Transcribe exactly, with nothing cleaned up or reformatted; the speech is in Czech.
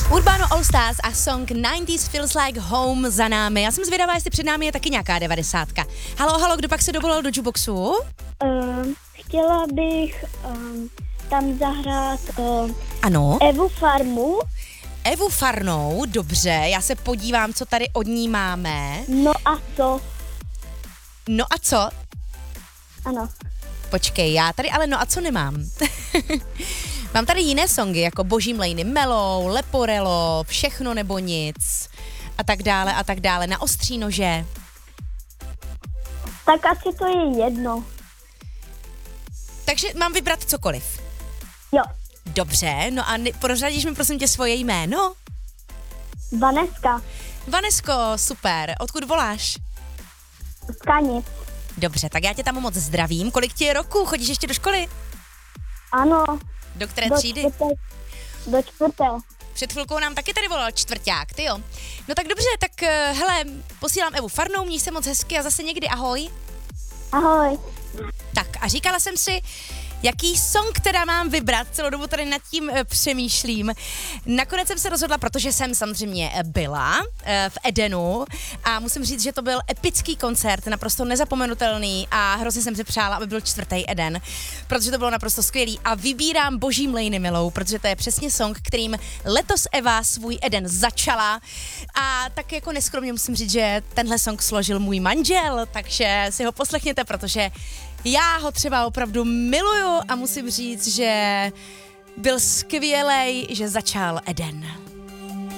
Urbano All Stars a song nineties Feels Like Home za námi. Já jsem zvědavá, jestli před námi je taky nějaká devadesátka. Halo, halo, kdo pak se dovolal do jukeboxu? Um, chtěla bych um, tam zahrát um, Ano. Evu Farmu. Evu Farnou, dobře, já se podívám, co tady od ní máme. No a co? No a co? Ano. Počkej, já tady ale no a co nemám? Mám tady jiné songy, jako Boží mlejny Melou, Leporello, Všechno nebo nic a tak dále a tak dále. Na ostří nože. Tak asi to je jedno. Takže mám vybrat cokoliv. Jo. Dobře, no a ne- prozradíš mi prosím tě svoje jméno? Vaneska. Vanesko, super. Odkud voláš? Z Kanic. Dobře, tak já tě tam moc zdravím. Kolik ti je roku? Chodíš ještě do školy? Ano. Do které Do třídy? čtvrté. Do čtvrté. Před chvilkou nám taky tady volal čtvrťák, ty jo. No tak dobře, tak eh, hele, posílám Evu Farnou, měj se moc hezky a zase někdy ahoj. Ahoj. Tak a říkala jsem si, jaký song teda mám vybrat, celou dobu tady nad tím e, přemýšlím. Nakonec jsem se rozhodla, protože jsem samozřejmě byla e, v Edenu a musím říct, že to byl epický koncert, naprosto nezapomenutelný a hrozně jsem si přála, aby byl čtvrtý Eden, protože to bylo naprosto skvělý a vybírám Boží mlejny Milou, protože to je přesně song, kterým letos Eva svůj Eden začala a tak jako neskromně musím říct, že tenhle song složil můj manžel, takže si ho poslechněte, protože já ho třeba opravdu miluju a musím říct, že byl skvělej, že začal Eden.